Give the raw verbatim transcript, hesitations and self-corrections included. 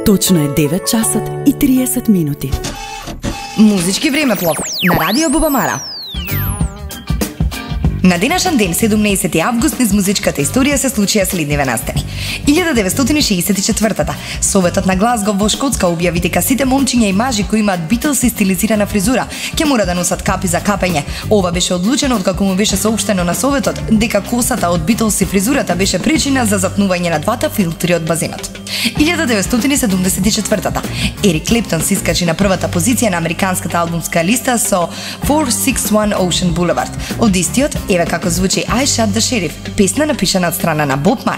Точно е девет часот и триесет минути. Музички времеплов на Радио Бубамара. На денешен ден, седумнаесети август, низ музичката историја се случија следниве настани. илјада деветстотини шеесет и четвртата. Советот на Глазгов во Шкотска објави дека сите момчиња и мажи кои имаат Битлси стилизирана фризура ќе мора да носат капи за капење. Ова беше одлучено откако му беше соопштено на Советот дека косата од Битлси фризурата беше причина за запнување на двата филтри од базенот. илјада деветстотини седумдесет и четвртата. Ерик Клептон се искачи на првата позиција на американската албумска листа со four six one Ocean Boulevard. Од истиот, еве како звучи I Shot the Sheriff, песна напишана од страна на Боб Марли.